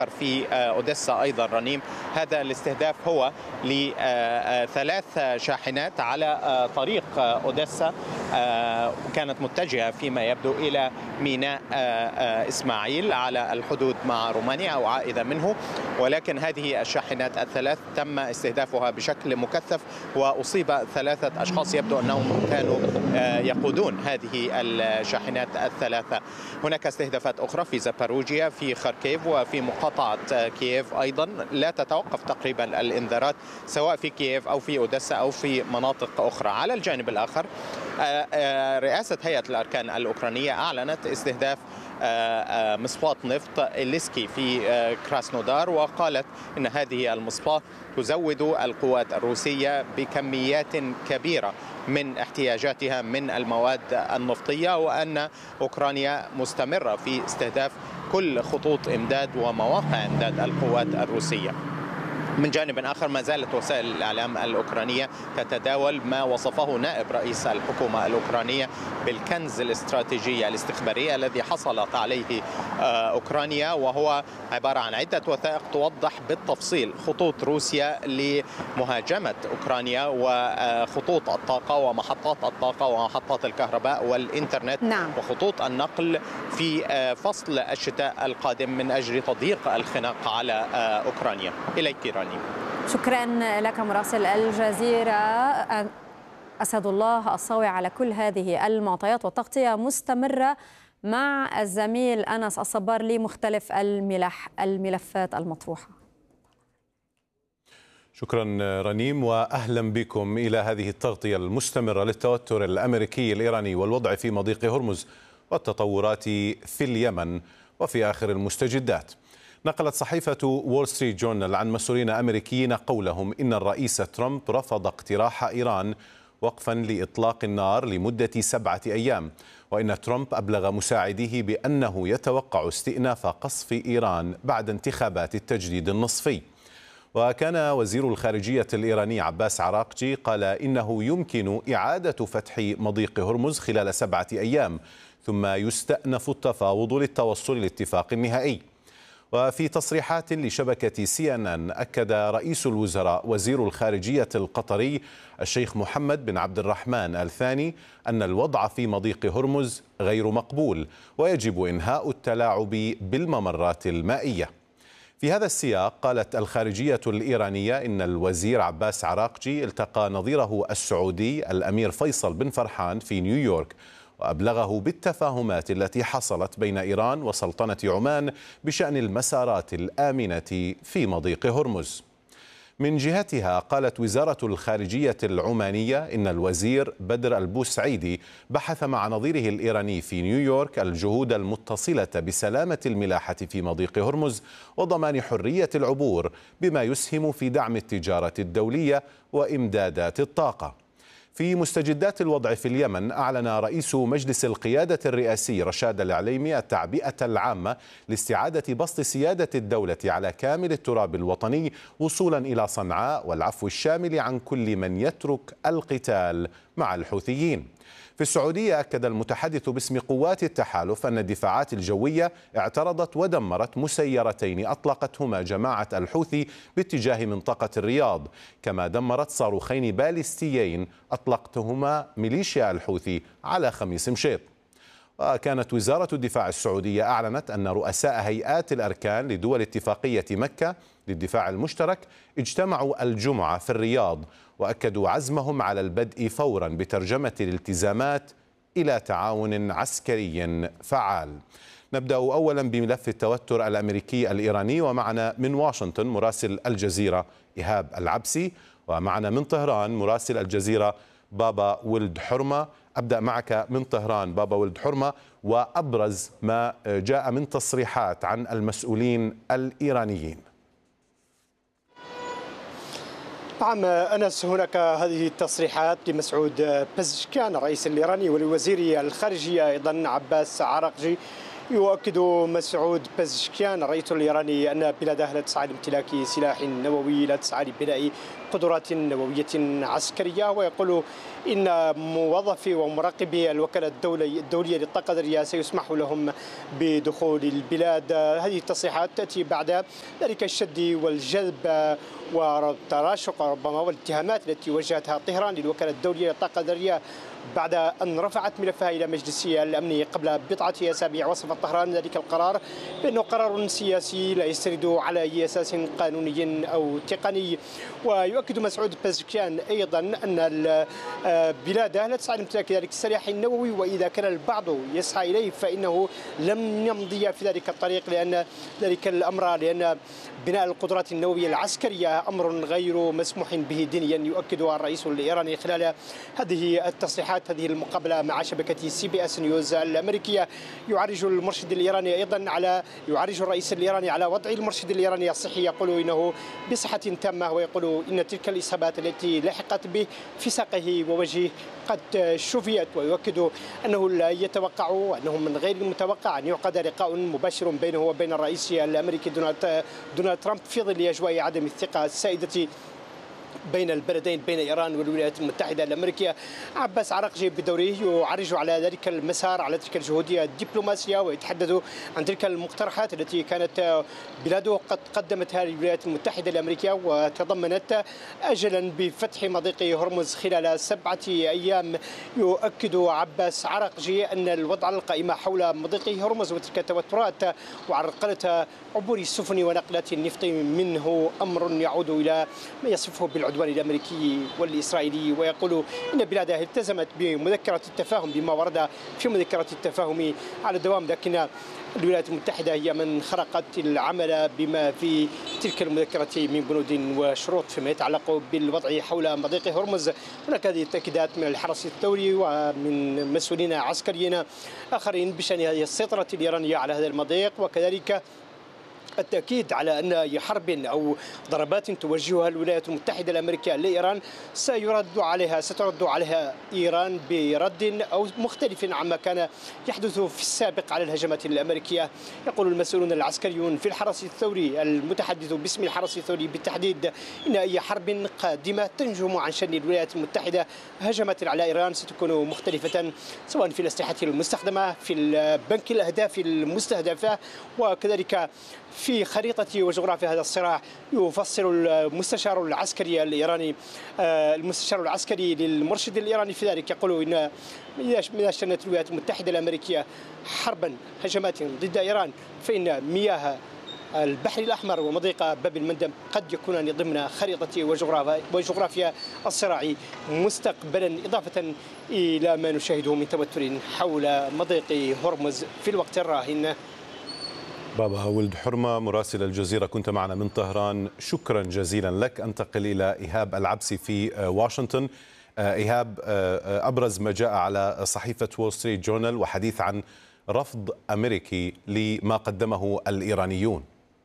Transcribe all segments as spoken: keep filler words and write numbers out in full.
في أوديسا أيضا رنيم. هذا الاستهداف هو لثلاث شاحنات على طريق أوديسا، كانت متجهة فيما يبدو إلى ميناء إسماعيل على الحدود مع رومانيا أو عائدة منه، ولكن هذه الشاحنات الثلاث تم استهدافها بشكل مكثف وأصيب ثلاثة أشخاص يبدو أنهم كانوا يقودون هذه الشاحنات الثلاثة. هناك استهدافات أخرى في زاباروجيا، في خاركيف، وفي مقاطعة كييف أيضا. لا تتوقف تقريبا الإنذارات سواء في كييف أو في أوديسا أو في مناطق أخرى. على الجانب الآخر رئاسة هيئة الأركان الأوكرانية أعلنت استهداف مصفاة نفط إليسكي في كراسنودار، وقالت إن هذه المصفاة تزود القوات الروسية بكميات كبيرة من احتياجاتها من المواد النفطية، وأن أوكرانيا مستمرة في استهداف كل خطوط إمداد ومواقع إمداد القوات الروسية. من جانب آخر ما زالت وسائل الإعلام الأوكرانية تتداول ما وصفه نائب رئيس الحكومة الأوكرانية بالكنز الاستراتيجي الاستخباري الذي حصلت عليه أوكرانيا، وهو عبارة عن عدة وثائق توضح بالتفصيل خطوط روسيا لمهاجمة أوكرانيا وخطوط الطاقة ومحطات الطاقة ومحطات الكهرباء والإنترنت، نعم. وخطوط النقل في فصل الشتاء القادم من أجل تضييق الخناق على أوكرانيا. إليك راني. شكرا لك مراسل الجزيرة أسد الله الصاوي على كل هذه المعطيات، والتغطية مستمرة مع الزميل أنس الصبار لمختلف الملح الملفات المطروحة. شكرا رنيم، وأهلا بكم إلى هذه التغطية المستمرة للتوتر الأمريكي الإيراني والوضع في مضيق هرمز والتطورات في اليمن وفي آخر المستجدات. نقلت صحيفة وول ستريت جورنال عن مسؤولين أمريكيين قولهم إن الرئيس ترامب رفض اقتراح إيران وقفا لإطلاق النار لمدة سبعة أيام، وإن ترامب أبلغ مساعديه بأنه يتوقع استئناف قصف إيران بعد انتخابات التجديد النصفي. وكان وزير الخارجية الإيراني عباس عراقجي قال إنه يمكن إعادة فتح مضيق هرمز خلال سبعة أيام ثم يستأنف التفاوض للتوصل لاتفاق نهائي. وفي تصريحات لشبكة سي إن إن أكد رئيس الوزراء وزير الخارجية القطري الشيخ محمد بن عبد الرحمن آل ثاني أن الوضع في مضيق هرمز غير مقبول ويجب إنهاء التلاعب بالممرات المائية. في هذا السياق قالت الخارجية الإيرانية إن الوزير عباس عراقجي التقى نظيره السعودي الأمير فيصل بن فرحان في نيويورك، وأبلغه بالتفاهمات التي حصلت بين إيران وسلطنة عمان بشأن المسارات الآمنة في مضيق هرمز. من جهتها قالت وزارة الخارجية العمانية إن الوزير بدر البوسعيدي بحث مع نظيره الإيراني في نيويورك الجهود المتصلة بسلامة الملاحة في مضيق هرمز وضمان حرية العبور بما يسهم في دعم التجارة الدولية وإمدادات الطاقة. في مستجدات الوضع في اليمن، أعلن رئيس مجلس القيادة الرئاسي رشاد العليمي التعبئة العامة لاستعادة بسط سيادة الدولة على كامل التراب الوطني وصولا إلى صنعاء والعفو الشامل عن كل من يترك القتال مع الحوثيين. في السعودية أكد المتحدث باسم قوات التحالف أن الدفاعات الجوية اعترضت ودمرت مسيرتين أطلقتهما جماعة الحوثي باتجاه منطقة الرياض، كما دمرت صاروخين باليستيين أطلقتهما ميليشيا الحوثي على خميس مشيط. وكانت وزارة الدفاع السعودية أعلنت أن رؤساء هيئات الأركان لدول اتفاقية مكة للدفاع المشترك اجتمعوا الجمعة في الرياض وأكدوا عزمهم على البدء فورا بترجمة الالتزامات إلى تعاون عسكري فعال. نبدأ أولا بملف التوتر الأمريكي الإيراني، ومعنا من واشنطن مراسل الجزيرة إيهاب العبسي، ومعنا من طهران مراسل الجزيرة بابا ولد حرمة. أبدأ معك من طهران بابا ولد حرمة، وأبرز ما جاء من تصريحات عن المسؤولين الإيرانيين. نعم أنس، هناك هذه التصريحات لمسعود بزشكيان الرئيس الإيراني ولوزير الخارجية أيضا عباس عراقجي يؤكد مسعود بزشكيان الرئيس الإيراني أن بلاده لا تسعى لامتلاك سلاح نووي، لا تسعى لبناء قدرات نووية عسكرية، ويقول إن موظفي ومراقبي الوكالة الدولية للطاقة الذرية سيسمح لهم بدخول البلاد. هذه التصريحات تأتي بعد ذلك الشد والجذب والتراشق ربما والاتهامات التي وجهتها طهران للوكالة الدولية للطاقة الذرية بعد أن رفعت ملفها إلى مجلس الأمن قبل بضعة أسابيع. وصف طهران ذلك القرار بأنه قرار سياسي لا يستند على أي أساس قانوني أو تقني. ويؤكد مسعود بزشكيان أيضا أن بلاده لا تسعى لامتلاك ذلك السلاح النووي، وإذا كان البعض يسعى إليه فإنه لم يمضي في ذلك الطريق، لأن ذلك الأمر لأن بناء القدرات النووية العسكرية أمر غير مسموح به دينيا. يؤكد الرئيس الإيراني خلال هذه التصريحات هذه المقابلة مع شبكة سي بي اس نيوز الأمريكية. يعرج المرشد الإيراني أيضا على يعرج الرئيس الإيراني على وضع المرشد الإيراني الصحي، يقول إنه بصحة تامة، ويقول إن تلك الإصابات التي لحقت به في ساقه ووجهه قد شفيت. ويؤكد أنه لا يتوقع وأنه من غير المتوقع أن يعقد لقاء مباشر بينه وبين الرئيس الأمريكي دونالد ترامب في ظل أجواء عدم الثقة السائدة بين البلدين، بين إيران والولايات المتحدة الأمريكية. عباس عراقجي بدوره يعرج على ذلك المسار، على تلك الجهود الدبلوماسية، ويتحدث عن تلك المقترحات التي كانت بلاده قد قدمتها للولايات المتحدة الأمريكية، وتضمنت أجلا بفتح مضيق هرمز خلال سبعة أيام. يؤكد عباس عراقجي أن الوضع القائم حول مضيق هرمز وتلك التوترات وعرقلة عبور السفن ونقلات النفط منه أمر يعود إلى ما يصفه بالعدوان الأمريكي والإسرائيلي. ويقول إن بلاده التزمت بمذكرة التفاهم بما ورد في مذكرة التفاهم على الدوام، لكن الولايات المتحدة هي من خرقت العمل بما في تلك المذكرة من بنود وشروط فيما يتعلق بالوضع حول مضيق هرمز. هناك هذه التأكيدات من الحرس الثوري ومن مسؤولين عسكريين آخرين بشأن هذه السيطرة الإيرانية على هذا المضيق، وكذلك التأكيد على أن أي حرب أو ضربات توجهها الولايات المتحدة الأمريكية لإيران سيرد عليها سترد عليها إيران برد أو مختلف عما كان يحدث في السابق على الهجمات الأمريكية. يقول المسؤولون العسكريون في الحرس الثوري المتحدث باسم الحرس الثوري بالتحديد إن أي حرب قادمة تنجم عن شأن الولايات المتحدة هجمات على إيران ستكون مختلفة، سواء في الأسلحة المستخدمة، في بنك الأهداف المستهدفة، وكذلك في خريطة وجغرافيا هذا الصراع. يفصل المستشار العسكري الإيراني المستشار العسكري للمرشد الإيراني في ذلك، يقول إن إذا شنت الولايات المتحدة الأمريكية حربا هجمات ضد إيران فإن مياه البحر الأحمر ومضيق باب المندب قد يكونان ضمن خريطة وجغرافيا الصراع مستقبلا، إضافة إلى ما نشاهده من توتر حول مضيق هرمز في الوقت الراهن. بابا ولد حرمة مراسل الجزيرة كنت معنا من طهران، شكرا جزيلا لك. أنتقل إلى إيهاب العبسي في واشنطن. إيهاب، أبرز ما جاء على صحيفة وول ستريت جورنال وحديث عن رفض أمريكي لما قدمه الإيرانيون.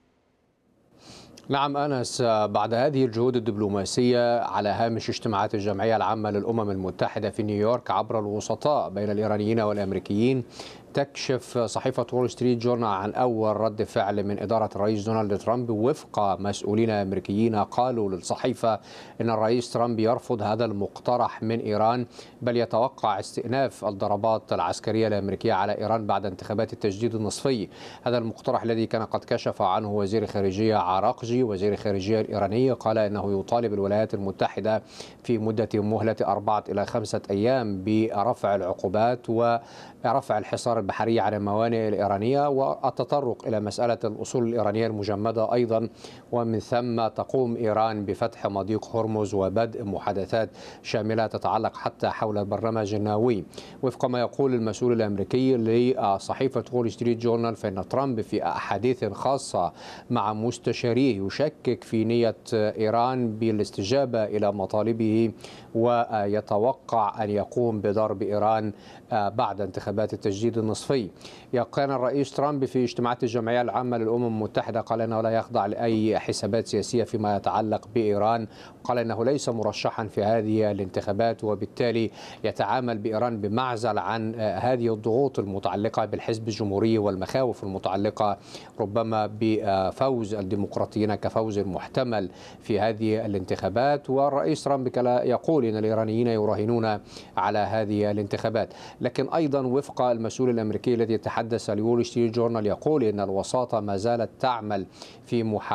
نعم أنس، بعد هذه الجهود الدبلوماسية على هامش اجتماعات الجمعية العامة للأمم المتحدة في نيويورك عبر الوسطاء بين الإيرانيين والأمريكيين، تكشف صحيفة وول ستريت جورنال عن أول رد فعل من إدارة الرئيس دونالد ترامب. وفق مسؤولين أمريكيين قالوا للصحيفة إن الرئيس ترامب يرفض هذا المقترح من إيران، بل يتوقع استئناف الضربات العسكرية الأمريكية على إيران بعد انتخابات التجديد النصفي. هذا المقترح الذي كان قد كشف عنه وزير خارجية عراقجي وزير الخارجية الإيراني، قال إنه يطالب الولايات المتحدة في مدة مهلة أربعة إلى خمسة أيام برفع العقوبات ورفع الحصار البحرية على الموانئ الإيرانية والتطرق إلى مسألة الأصول الإيرانية المجمدة أيضا، ومن ثم تقوم إيران بفتح مضيق هرمز وبدء محادثات شاملة تتعلق حتى حول البرنامج النووي. وفق ما يقول المسؤول الأمريكي لصحيفة وول ستريت جورنال، فإن ترامب في أحاديث خاصة مع مستشاريه يشكك في نية إيران بالاستجابة إلى مطالبه، ويتوقع أن يقوم بضرب إيران بعد انتخابات التجديد النصفي. كان الرئيس ترامب في اجتماعات الجمعية العامة للأمم المتحدة قال أنه لا يخضع لأي حسابات سياسية فيما يتعلق بإيران، قال أنه ليس مرشحا في هذه الانتخابات، وبالتالي يتعامل بإيران بمعزل عن هذه الضغوط المتعلقة بالحزب الجمهوري والمخاوف المتعلقة ربما بفوز الديمقراطيين كفوز محتمل في هذه الانتخابات. والرئيس ترامب يقول أن الإيرانيين يراهنون على هذه الانتخابات. لكن أيضا وفق المسؤول الأمريكي الذي يتحدث لول ستريت جورنال يقول أن الوساطة ما زالت تعمل في محاولة